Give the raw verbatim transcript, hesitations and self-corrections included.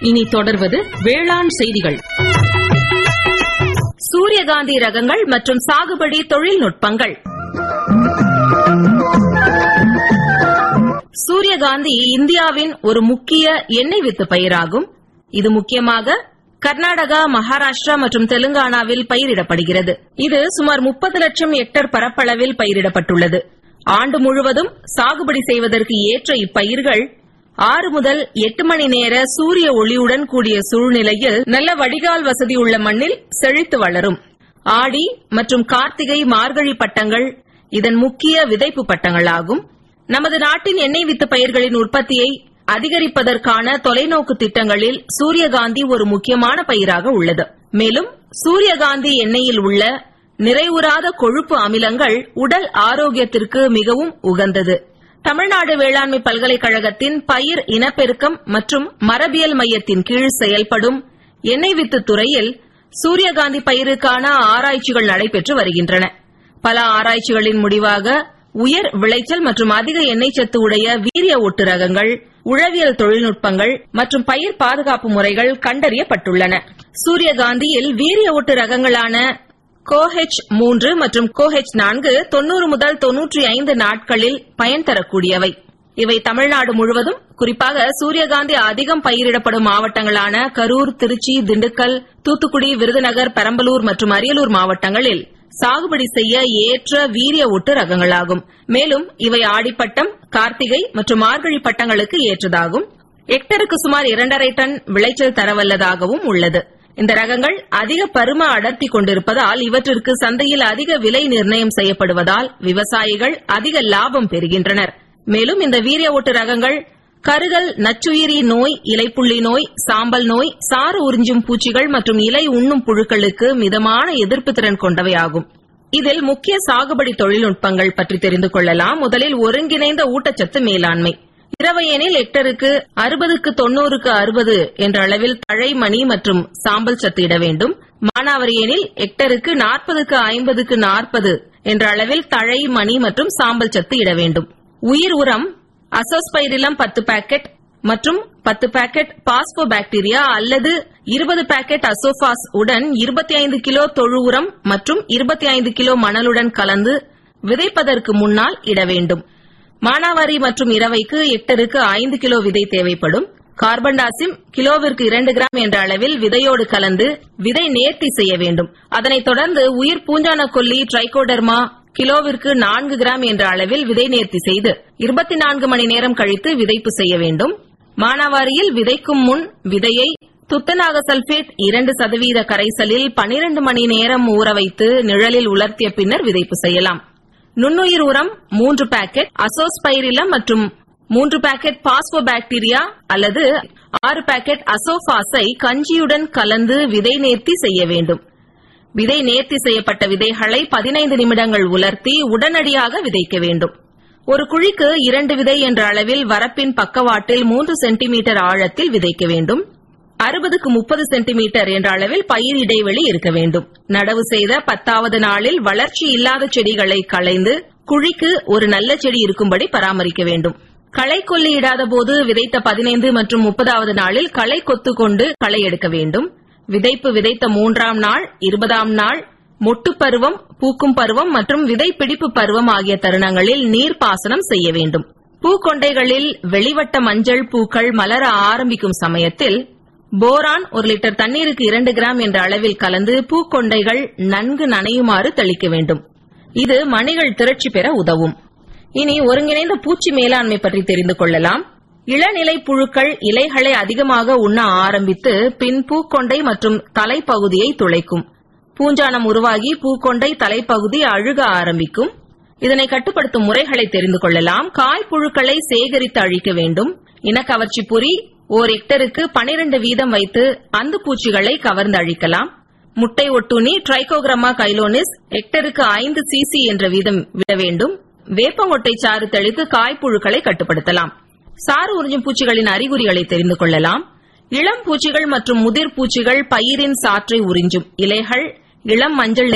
இனி தொடர்வது வேளாண் செய்திகள். சூரியகாந்தி ரகங்கள் மற்றும் சாகுபடி தொழில்நுட்பங்கள். சூரியகாந்தி இந்தியாவின் ஒரு முக்கிய எண்ணெய் வித்து பயிராகும். இது முக்கியமாக கர்நாடகா, மகாராஷ்டிரா மற்றும் தெலுங்கானாவில் பயிரிடப்படுகிறது. இது சுமார் முப்பது லட்சம் ஹெக்டேர் பரப்பளவில் பயிரிடப்பட்டுள்ளது. ஆண்டு முழுவதும் சாகுபடி செய்வதற்கு ஏற்ற இப்பயிர்கள் ஆறு முதல் எட்டு மணி நேர சூரிய ஒளியுடன் கூடிய சூழ்நிலையில் நல்ல வடிகால் வசதி உள்ள மண்ணில் செழித்து வளரும். ஆடி மற்றும் கார்த்திகை, மார்கழி பட்டங்கள் இதன் முக்கிய விதைப்பு பட்டங்களாகும். நமது நாட்டின் எண்ணெய் வித்து பயிர்களின் உற்பத்தியை அதிகரிப்பதற்கான தொலைநோக்கு திட்டங்களில் சூரியகாந்தி ஒரு முக்கியமான பயிராக உள்ளது. மேலும் சூரியகாந்தி எண்ணெயில் உள்ள நிறைவுறாத கொழுப்பு அமிலங்கள் உடல் ஆரோக்கியத்திற்கு மிகவும் உகந்தது. தமிழ்நாடு வேளாண்மை பல்கலைக்கழகத்தின் பயிர் இனப்பெருக்கம் மற்றும் மரபியல் மையத்தின் கீழ் செயல்படும் எண்ணெய் வித்து துறையில் சூரியகாந்தி பயிருக்கான ஆராய்ச்சிகள் நடைபெற்று வருகின்றன. பல ஆராய்ச்சிகளின் முடிவாக உயர் விளைச்சல் மற்றும் அதிக எண்ணெய் சத்து உடைய வீரிய ஒட்டு ரகங்கள், உழவியல் தொழில்நுட்பங்கள் மற்றும் பயிர் பாதுகாப்பு முறைகள் கண்டறியப்பட்டுள்ளன. சூரியகாந்தியில் வீரிய ஒட்டு ரகங்களான கோஹெச் மூன்று மற்றும் கோஹெச் நான்கு தொன்னூறு முதல் தொன்னூற்றி ஐந்து நாட்களில் பயன் தரக்கூடியவை. இவை தமிழ்நாடு முழுவதும், குறிப்பாக சூரியகாந்தி அதிகம் பயிரிடப்படும் மாவட்டங்களான கரூர், திருச்சி, திண்டுக்கல், தூத்துக்குடி, விருதுநகர், பெரம்பலூர் மற்றும் அரியலூர் மாவட்டங்களில் சாகுபடி செய்ய ஏற்ற வீரிய ஒட்டு ரகங்களாகும். மேலும் இவை ஆடிப்பட்டம், கார்த்திகை மற்றும் மார்கழி பட்டங்களுக்கு ஏற்றதாகும். ஹெக்டருக்கு சுமார் இரண்டரை டன் விளைச்சல் தரவல்லதாகவும் உள்ளது. இந்த ரகங்கள் அதிக பரும அடர்த்தி கொண்டிருப்பதால் இவற்றிற்கு சந்தையில் அதிக விலை நிர்ணயம் செய்யப்படுவதால் விவசாயிகள் அதிக லாபம் பெறுகின்றனர். மேலும் இந்த வீரிய ஒட்டு ரகங்கள் கருகல், நச்சுயிரி நோய், இலைப்புள்ளி நோய், சாம்பல் நோய், சாறு உறிஞ்சும் பூச்சிகள் மற்றும் இலை உண்ணும் புழுக்களுக்கு மிதமான எதிர்ப்பு திறன் கொண்டவையாகும். இதில் முக்கிய சாகுபடி தொழில்நுட்பங்கள் பற்றி தெரிந்து கொள்ளலாம். முதலில் ஒருங்கிணைந்த ஊட்டச்சத்து மேலாண்மை. இரவையெனில் ஹெக்டருக்கு அறுபதுக்கு தொன்னூறுக்கு அறுபது என்ற அளவில் தழை, மணி மற்றும் சாம்பல் சத்து இட வேண்டும். மானாவரியெனில் ஹெக்டருக்கு நாற்பதுக்கு ஐம்பதுக்கு நாற்பது என்ற அளவில் தழை, மணி மற்றும் சாம்பல் சத்து இட வேண்டும். உயிர் உரம் அசோஸ்பைரிலம் பத்து பாக்கெட் மற்றும் பத்து பாக்கெட் பாஸ்போ பாக்டீரியா அல்லது இருபது பாக்கெட் அசோபாஸ் உடன் இருபத்தி ஐந்து கிலோ தொழு உரம் மற்றும் இருபத்தி ஐந்து கிலோ மணலுடன் கலந்து விதைப்பதற்கு முன்னால் இட வேண்டும். மானாவாரி மற்றும் இரவைக்கு ஹெக்டருக்கு ஐந்து கிலோ விதை தேவைப்படும். கார்பன் டாசிம் கிலோவிற்கு இரண்டு கிராம் என்ற அளவில் விதையோடு கலந்து விதை நேர்த்தி செய்ய வேண்டும். அதனைத் தொடர்ந்து உயிர் பூஞ்சான கொல்லி ட்ரைகோடர்மா கிலோவிற்கு நான்கு கிராம் என்ற அளவில் விதை நேர்த்தி செய்து இருபத்தி நான்கு மணி நேரம் கழித்து விதைப்பு செய்ய வேண்டும். மானாவாரியில் விதைக்கும் முன் விதையை துத்தநாக சல்பேட் இரண்டு சதவீத கரைசலில் பனிரண்டு மணி நேரம் ஊற வைத்து நிழலில் உலர்த்திய பின்னர் விதைப்பு செய்யலாம். நுண்ணுயிர் உரம் மூன்று பாக்கெட் அசோஸ்பைரிலம் மற்றும் மூன்று பாக்கெட் பாஸ்போ பாக்டீரியா அல்லது ஆறு பாக்கெட் அசோபாஸை கஞ்சியுடன் கலந்து விதை நேர்த்தி செய்ய வேண்டும். விதை நேர்த்தி செய்யப்பட்ட விதைகளை பதினைந்து நிமிடங்கள் உலர்த்தி உடனடியாக விதைக்க வேண்டும். ஒரு குழிக்கு இரண்டு விதை என்ற அளவில் வரப்பின் பக்கவாட்டில் மூன்று சென்டிமீட்டர் ஆழத்தில் விதைக்க வேண்டும். அறுபதுக்கு முப்பது சென்டிமீட்டர் என்ற அளவில் பயிர் இடைவெளி இருக்க வேண்டும். நடவு செய்த பத்தாவது நாளில் வளர்ச்சி இல்லாத செடிகளை களைந்து குழிக்கு ஒரு நல்ல செடி இருக்கும்படி பராமரிக்க வேண்டும். களை கொல்லி இடாத போது விதைத்த பதினைந்து மற்றும் முப்பதாவது நாளில் களை கொத்து கொண்டு களை எடுக்க வேண்டும். விதைப்பு விதைத்த மூன்றாம் நாள், இருபதாம் நாள், மொட்டு பருவம், பூக்கும் பருவம் மற்றும் விதை பிடிப்பு பருவம் ஆகிய தருணங்களில் நீர்ப்பாசனம் செய்ய வேண்டும். பூக்கொண்டைகளில் வெளிவட்ட மஞ்சள் பூக்கள் மலர ஆரம்பிக்கும் சமயத்தில் போரான் ஒரு லிட்டர் தண்ணீருக்கு இரண்டு கிராம் என்ற அளவில் கலந்து பூக்கொண்டைகள் நன்கு நனையுமாறு தெளிக்க வேண்டும். இது மணிகள் திரட்சி பெற உதவும். இனி ஒருங்கிணைந்த பூச்சி மேலாண்மை பற்றி தெரிந்து கொள்ளலாம். இளநிலை புழுக்கள் இலைகளை அதிகமாக உண்ண ஆரம்பித்து பின் பூக்கொண்டை மற்றும் தலைப்பகுதியை துளைக்கும். பூஞ்சானம் உருவாகி பூக்கொண்டை தலைப்பகுதி அழுக ஆரம்பிக்கும். இதனை கட்டுப்படுத்தும் முறைகளை தெரிந்து கொள்ளலாம். காய்ப்புழுக்களை சேகரித்து அழிக்க வேண்டும். இனக்கவர்ச்சி பொறி ஓர் ஹெக்டருக்கு பனிரண்டு வீதம் வைத்து அந்து பூச்சிகளை கவர்ந்து அழிக்கலாம். முட்டை ஒட்டுண்ணி ட்ரைகோகிராமா கைலோனிஸ் ஹெக்டருக்கு ஐந்து சிசி என்ற வீதம் விட வேண்டும். வேப்பங்கொட்டை சாறு தெளித்து காய்ப்புழுக்களை கட்டுப்படுத்தலாம். சாறு உறிஞ்சும் பூச்சிகளின் அறிகுறிகளை தெரிந்து கொள்ளலாம். இளம் பூச்சிகள் மற்றும் முதிர் பூச்சிகள் பயிரின் சாற்றை உறிஞ்சும். இலைகள் இளம் மஞ்சள்